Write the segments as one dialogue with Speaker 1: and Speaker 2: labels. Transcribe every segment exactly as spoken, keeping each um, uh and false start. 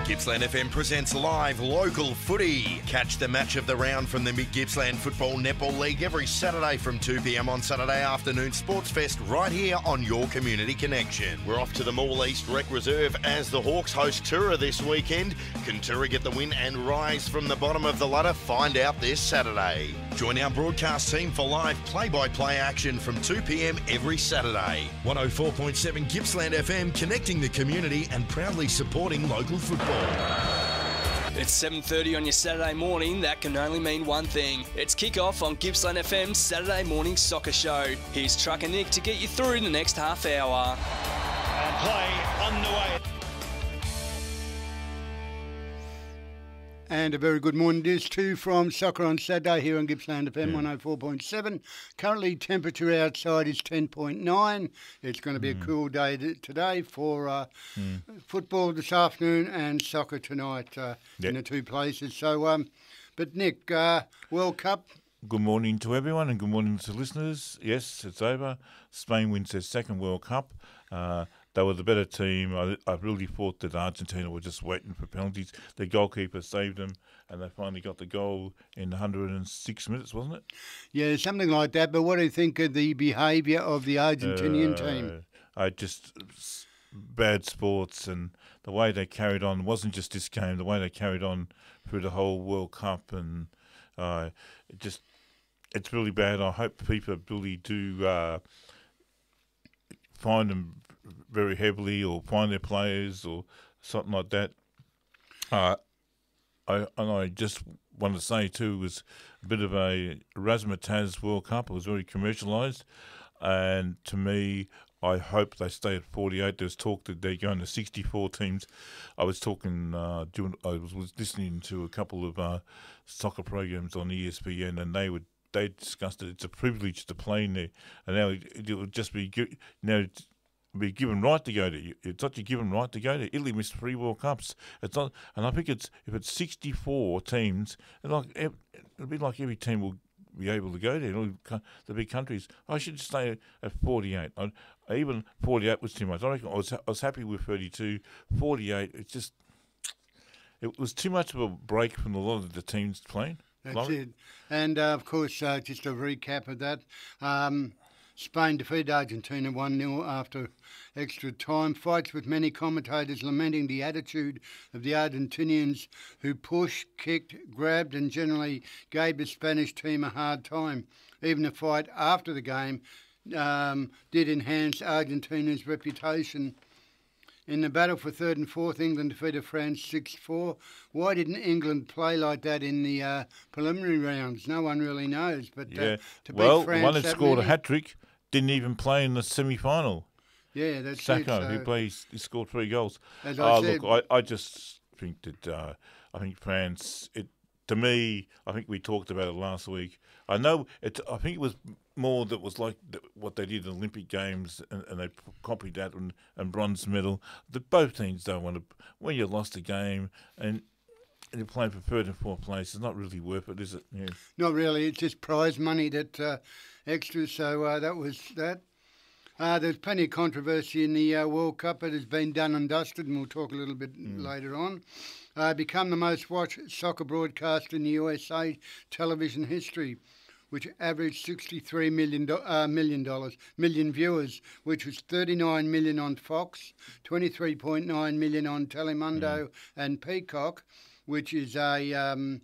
Speaker 1: Gippsland F M presents live local footy. Catch the match of the round from the Mid-Gippsland Football Netball League every Saturday from two p m on Saturday afternoon Sports Fest right here on your Community Connection. We're off to the Mall East Rec Reserve as the Hawks host Tura this weekend. Can Tura get the win and rise from the bottom of the ladder? Find out this Saturday. Join our broadcast team for live play-by-play action from two p m every Saturday. one oh four point seven Gippsland F M, connecting the community and proudly supporting local football.
Speaker 2: It's seven thirty on your Saturday morning. That can only mean one thing. It's kick-off on Gippsland F M's Saturday morning soccer show. Here's Trucker Nick to get you through the next half hour.
Speaker 3: And play underway.
Speaker 4: And a very good morning. This too from Soccer on Saturday here on Gippsland F M yeah. one oh four point seven. Currently temperature outside is ten point nine. It's going to be mm. a cool day th- today for uh, mm. football this afternoon and soccer tonight uh, yep. in the two places. So, um, but Nick, uh, World Cup.
Speaker 5: Good morning to everyone and good morning to listeners. Yes, it's over. Spain wins their second World Cup. Uh, They were the better team. I, I really thought that Argentina were just waiting for penalties. The goalkeeper saved them, and they finally got the goal in one hundred six minutes, wasn't it?
Speaker 4: Yeah, something like that. But what do you think of the behaviour of the Argentinian
Speaker 5: uh,
Speaker 4: team?
Speaker 5: I just bad sports, and the way they carried on. It wasn't just this game. The way they carried on through the whole World Cup, and uh, it just it's really bad. I hope people really do uh, find them very heavily or find their players or something like that. Uh, I and I just want to say too, it was a bit of a razzmatazz World Cup. It was very commercialised, and to me, I hope they stay at forty-eight. There's talk that they're going to sixty-four teams. I was talking, uh, doing, I was, was listening to a couple of uh, soccer programs on E S P N, and they would they discussed it. It's a privilege to play in there, and now it, it would just be you know. be given right to go to. It's not a given right to go to. Italy missed three World Cups. It's not, and I think it's if it's sixty-four teams, and like it'll be like every team will be able to go there. The big countries. I should stay at forty-eight. I, even forty-eight was too much. I reckon I was I was happy with thirty-two. forty-eight. It's just it was too much of a break from a lot of the teams playing.
Speaker 4: That's Laurie? it. And uh, of course, uh, just a recap of that. Um, Spain defeated Argentina one nil after extra time. Fights with many commentators lamenting the attitude of the Argentinians who pushed, kicked, grabbed and generally gave the Spanish team a hard time. Even the fight after the game um, did enhance Argentina's reputation. In the battle for third and fourth, England defeated France six four. Why didn't England play like that in the uh, preliminary rounds? No one really knows. But
Speaker 5: yeah.
Speaker 4: uh, to beat
Speaker 5: well,
Speaker 4: France,
Speaker 5: the one that scored
Speaker 4: many...
Speaker 5: a hat-trick didn't even play in the semi-final.
Speaker 4: Yeah, that's
Speaker 5: Sacco,
Speaker 4: it. So,
Speaker 5: who plays, he scored three goals.
Speaker 4: As
Speaker 5: oh,
Speaker 4: I said,
Speaker 5: look, I, I just think that uh, I think France. It to me, I think we talked about it last week. I know it. I think it was more that was like the, what they did in the Olympic Games, and, and they copied that and, and bronze medal. The both teams don't want to. When you lost a game and you're playing for third and fourth place, it's not really worth it, is it? Yeah.
Speaker 4: Not really. It's just prize money that uh, extra. So uh, that was that. Uh, there's plenty of controversy in the uh, World Cup. It has been done and dusted, and we'll talk a little bit mm. later on. Uh, become the most watched soccer broadcast in the U S A television history, which averaged sixty-three million, do- uh, million dollars, million viewers, which was thirty-nine million on Fox, twenty-three point nine million on Telemundo mm. and Peacock, which is a um,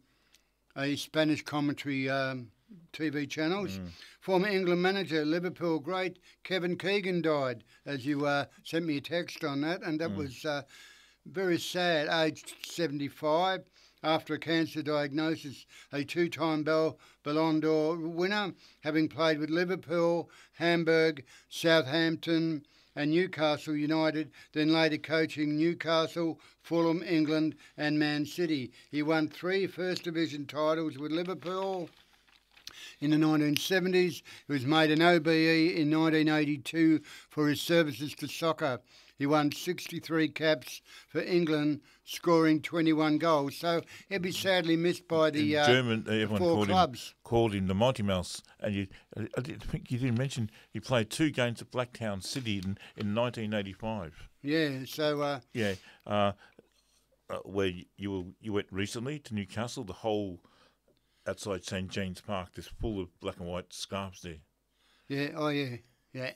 Speaker 4: a Spanish commentary um, T V channels. Mm. Former England manager, Liverpool great Kevin Keegan died, as you uh, sent me a text on that, and that mm. was uh, very sad, aged seventy-five. After a cancer diagnosis, a two-time Bell Ballon d'Or winner, having played with Liverpool, Hamburg, Southampton and Newcastle United, then later coaching Newcastle, Fulham, England and Man City. He won three First Division titles with Liverpool. In the nineteen seventies, he was made an O B E in nineteen eighty-two for his services to soccer. He won sixty-three caps for England, scoring twenty-one goals. So he'll be sadly missed by the uh,
Speaker 5: German. Everyone
Speaker 4: four
Speaker 5: called
Speaker 4: clubs.
Speaker 5: Him, called him the Mighty Mouse. And you, I think you didn't mention he played two games at Blacktown City in, in nineteen eighty-five.
Speaker 4: Yeah. So uh,
Speaker 5: yeah. Uh, uh, where you, you were, you went recently to Newcastle, the whole outside Saint James Park, there's full of black and white scarves there.
Speaker 4: Yeah, oh yeah, yeah.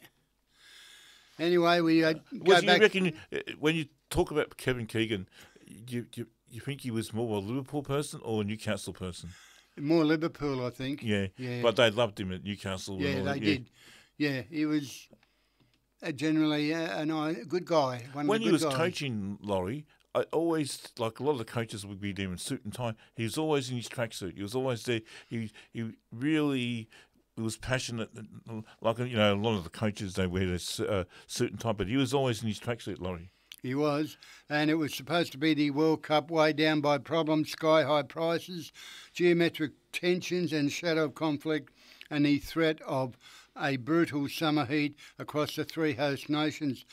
Speaker 4: Anyway, we uh, go
Speaker 5: Well, do you
Speaker 4: back.
Speaker 5: reckon uh, when you talk about Kevin Keegan, you, you you think he was more a Liverpool person or a Newcastle person?
Speaker 4: More Liverpool, I think.
Speaker 5: Yeah,
Speaker 4: Yeah.
Speaker 5: but they loved him at Newcastle.
Speaker 4: Yeah,
Speaker 5: and all
Speaker 4: they
Speaker 5: that, yeah.
Speaker 4: did. Yeah, he was uh, generally uh, a nice, good guy. One
Speaker 5: When
Speaker 4: of the
Speaker 5: he
Speaker 4: good
Speaker 5: was
Speaker 4: guys.
Speaker 5: coaching Laurie, I always, like a lot of the coaches would be there in suit and tie. He was always in his tracksuit. He was always there. He he really was passionate. Like, you know, a lot of the coaches, they wear their uh, suit and tie, but he was always in his tracksuit, Laurie.
Speaker 4: He was, and it was supposed to be the World Cup weighed down by problems, sky-high prices, geometric tensions and shadow of conflict, and the threat of a brutal summer heat across the three host nations.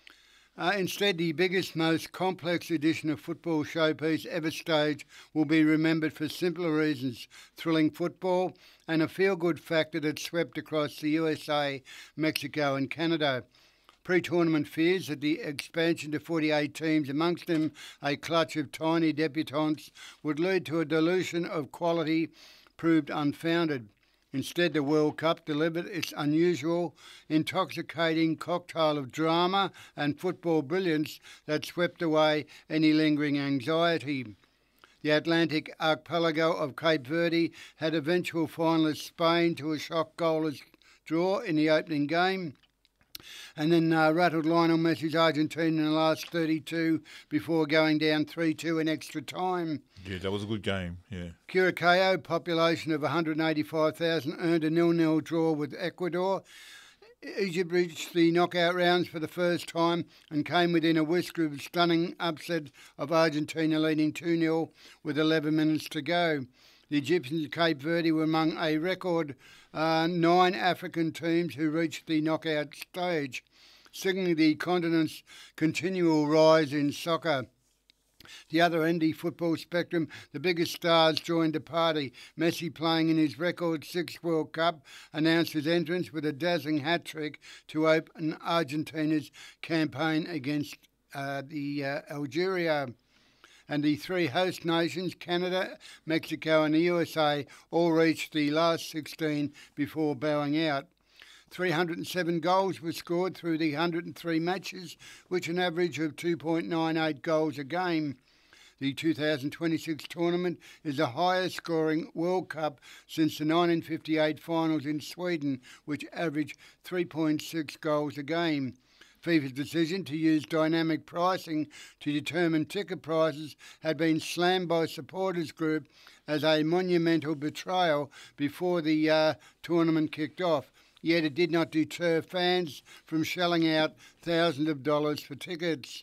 Speaker 4: Uh, instead, the biggest, most complex edition of football showpiece ever staged will be remembered for simpler reasons: thrilling football and a feel-good factor that swept across the U S A, Mexico and Canada. Pre-tournament fears that the expansion to forty-eight teams, amongst them a clutch of tiny debutants, would lead to a dilution of quality proved unfounded. Instead, the World Cup delivered its unusual, intoxicating cocktail of drama and football brilliance that swept away any lingering anxiety. The Atlantic archipelago of Cape Verde had eventual finalist Spain to a shock goalless draw in the opening game, and then uh, rattled Lionel Messi's Argentina in the last thirty-two before going down three two in extra time.
Speaker 5: Yeah, that was a good game, yeah.
Speaker 4: Curacao, population of one hundred eighty-five thousand, earned a nil-nil draw with Ecuador. Egypt reached the knockout rounds for the first time and came within a whisker of a stunning upset of Argentina, leading two nil with eleven minutes to go. The Egyptians of Cape Verde were among a record uh, nine African teams who reached the knockout stage, signalling the continent's continual rise in soccer. The other end, the football spectrum, the biggest stars joined the party. Messi, playing in his record sixth World Cup, announced his entrance with a dazzling hat-trick to open Argentina's campaign against uh, the uh, Algeria. And the three host nations, Canada, Mexico and the U S A, all reached the last sixteen before bowing out. three hundred seven goals were scored through the one hundred three matches, which an average of two point nine eight goals a game. The two thousand twenty-six tournament is the highest scoring World Cup since the nineteen fifty-eight finals in Sweden, which averaged three point six goals a game. FIFA's decision to use dynamic pricing to determine ticket prices had been slammed by supporters group as a monumental betrayal before the uh, tournament kicked off. Yet it did not deter fans from shelling out thousands of dollars for tickets.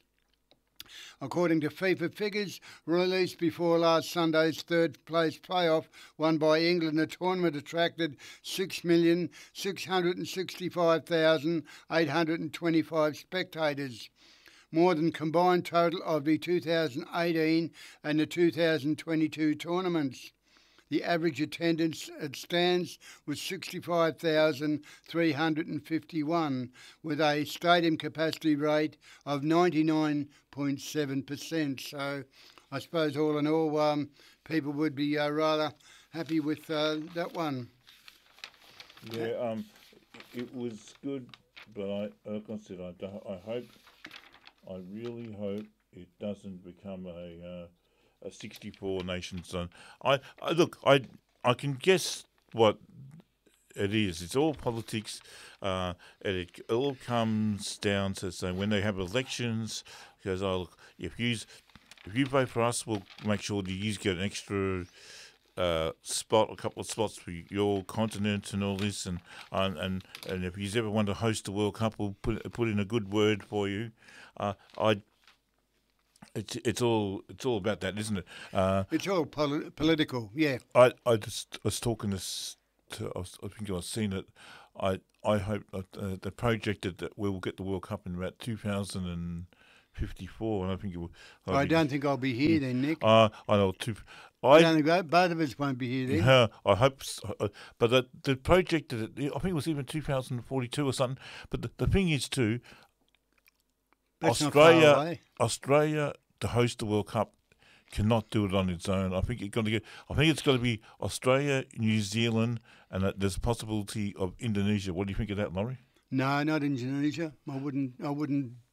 Speaker 4: According to FIFA figures released before last Sunday's third-place playoff won by England, the tournament attracted six million six hundred sixty-five thousand eight hundred twenty-five spectators, more than combined total of the two thousand eighteen and the two thousand twenty-two tournaments. The average attendance at stands was sixty-five thousand three hundred fifty-one, with a stadium capacity rate of ninety-nine point seven percent. So I suppose all in all, um, people would be uh, rather happy with uh, that one.
Speaker 5: Yeah, um, it was good, but I, like I said, I, do- I hope, I really hope it doesn't become a... Uh, a sixty-four nation zone. I, I look. I I can guess what it is. It's all politics, uh, and it all comes down to saying when they have elections. Because oh, look, if you if you vote for us, we'll make sure that you get an extra uh, spot, a couple of spots for your continent and all this. And and and, and if you ever want to host the World Cup, we'll put put in a good word for you. Uh, I. It's it's all it's all about that, isn't it? Uh,
Speaker 4: It's all poli- political, yeah.
Speaker 5: I I just was talking this to I, was, I think I've seen it. I I hope that uh, they projected that we will get the World Cup in about two thousand and fifty-four, and I think it will.
Speaker 4: I don't think I'll be here then, Nick.
Speaker 5: Uh, I know two.
Speaker 4: I
Speaker 5: I
Speaker 4: don't think that- both of us won't be here then.
Speaker 5: yeah, I hope, so, uh, but the the projected it. I think it was even two thousand forty-two or something. But the, the thing is too,
Speaker 4: That's not far
Speaker 5: Australia
Speaker 4: away.
Speaker 5: Australia to host the World Cup cannot do it on its own. I think it's got to get. I think it's got to be Australia, New Zealand, and that there's a possibility of Indonesia. What do you think of that, Laurie?
Speaker 4: No, not Indonesia. I wouldn't. I wouldn't